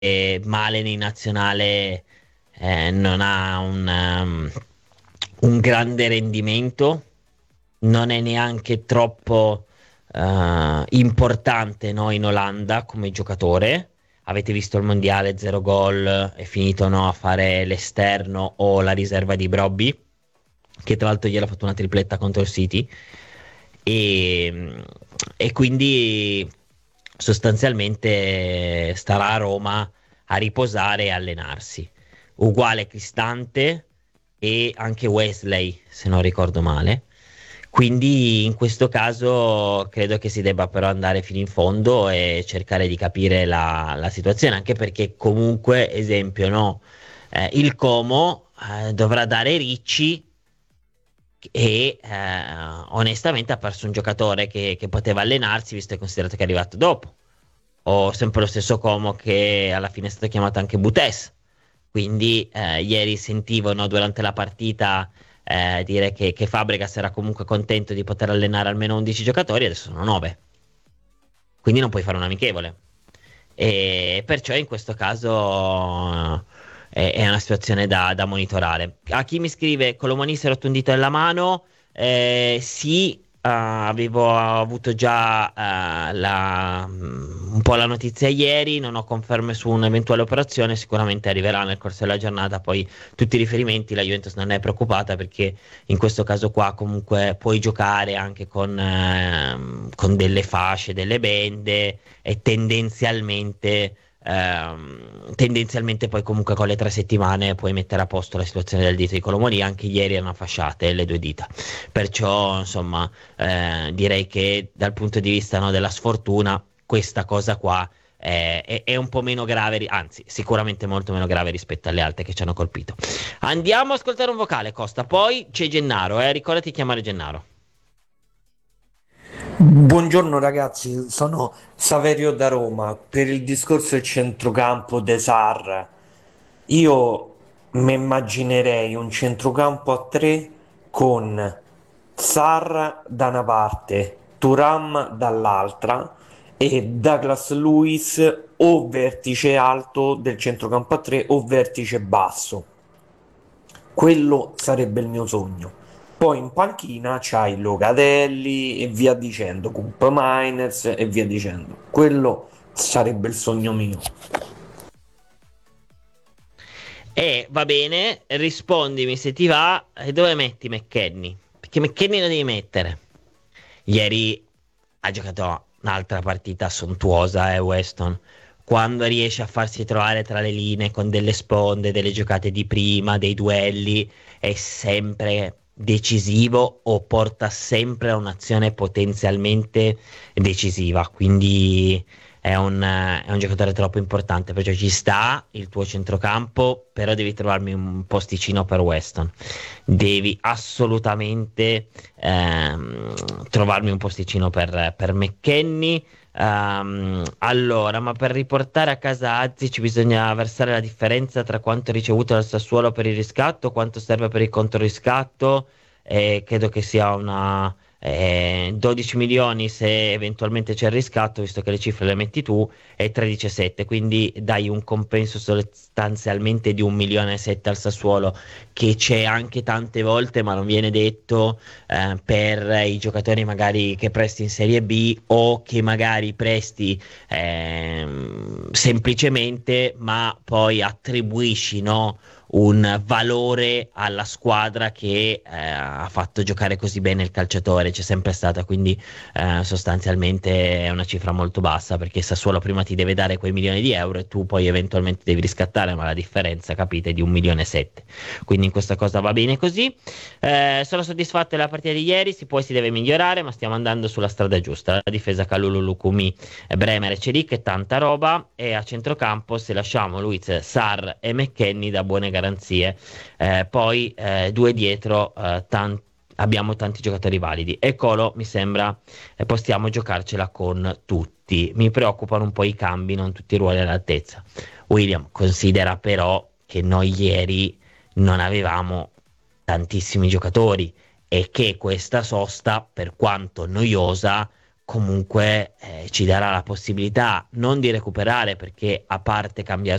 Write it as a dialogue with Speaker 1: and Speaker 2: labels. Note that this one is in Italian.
Speaker 1: Malen in nazionale non ha un grande rendimento, non è neanche troppo importante, no, in Olanda come giocatore. Avete visto il mondiale, zero gol, è finito, no, a fare l'esterno o la riserva di Brobby, che tra l'altro ieri ha fatto una tripletta contro il City. E, e quindi sostanzialmente starà a Roma a riposare e allenarsi. Uguale Cristante e anche Wesley, se non ricordo male. Quindi in questo caso credo che si debba però andare fino in fondo e cercare di capire la situazione, anche perché comunque, esempio, no, il Como dovrà dare Ricci e onestamente ha perso un giocatore che poteva allenarsi, visto e considerato che è arrivato dopo. Ho sempre lo stesso Como che alla fine è stato chiamato anche Butes. Quindi ieri sentivo, no, durante la partita dire che Fabregas era comunque contento di poter allenare almeno 11 giocatori, adesso sono 9. Quindi non puoi fare un amichevole. E perciò in questo caso è una situazione da monitorare. A chi mi scrive, Colomani si è rotto un dito nella mano, sì, avevo avuto già un po' la notizia ieri, non ho conferme su un'eventuale operazione, sicuramente arriverà nel corso della giornata, poi tutti i riferimenti, la Juventus non è preoccupata perché in questo caso qua comunque puoi giocare anche con delle fasce, delle bende e tendenzialmente poi comunque con le 3 settimane puoi mettere a posto la situazione del dito di Colomoni. Anche ieri erano fasciate le 2 dita, perciò insomma direi che dal punto di vista, no, della sfortuna questa cosa qua è un po' meno grave, anzi sicuramente molto meno grave rispetto alle altre che ci hanno colpito. Andiamo a ascoltare un vocale, Costa, poi c'è Gennaro, ricordati di chiamare Gennaro.
Speaker 2: Buongiorno ragazzi, sono Saverio da Roma. Per il discorso del centrocampo De Sar, io mi immaginerei un centrocampo a tre con Sar da una parte, Thuram dall'altra e Douglas Luiz o vertice alto del centrocampo a tre o vertice basso. Quello sarebbe il mio sogno. Poi in panchina c'hai Locatelli e via dicendo, Coop Miners e via dicendo. Quello sarebbe il sogno mio.
Speaker 1: E va bene, rispondimi se ti va, e dove metti McKenny? Perché McKenny lo devi mettere. Ieri ha giocato un'altra partita sontuosa, Weston. Quando riesce a farsi trovare tra le linee con delle sponde, delle giocate di prima, dei duelli, è sempre decisivo o porta sempre a un'azione potenzialmente decisiva. Quindi è un giocatore troppo importante, perciò ci sta il tuo centrocampo, però devi trovarmi un posticino per Weston. Devi assolutamente trovarmi un posticino per McKenny. Allora, ma per riportare a casa Azic bisogna versare la differenza tra quanto ricevuto dal Sassuolo per il riscatto, quanto serve per il controriscatto. Credo che sia una 12 milioni se eventualmente c'è il riscatto, visto che le cifre le metti tu, e 13,7, quindi dai un compenso sostanzialmente di 1,7 milioni al Sassuolo, che c'è anche tante volte, ma non viene detto per i giocatori magari che presti in Serie B o che magari presti semplicemente, ma poi attribuisci, no, un valore alla squadra che ha fatto giocare così bene il calciatore, c'è sempre stata, quindi sostanzialmente è una cifra molto bassa, perché Sassuolo prima ti deve dare quei milioni di euro e tu poi eventualmente devi riscattare, ma la differenza, capite, è di 1,7 milioni. Quindi in questa cosa va bene così. Sono soddisfatto della partita di ieri, si può e si deve migliorare, ma stiamo andando sulla strada giusta. La difesa Kalulu, Lukumi, Bremer e Celic è tanta roba, e a centrocampo se lasciamo Luiz, Sar e McKenny da buone garanzie. Poi due dietro, abbiamo tanti giocatori validi, e Colo mi sembra possiamo giocarcela con tutti. Mi preoccupano un po' i cambi, non tutti i ruoli all'altezza. William, considera però che noi ieri non avevamo tantissimi giocatori e che questa sosta, per quanto noiosa, comunque ci darà la possibilità non di recuperare perché a parte cambia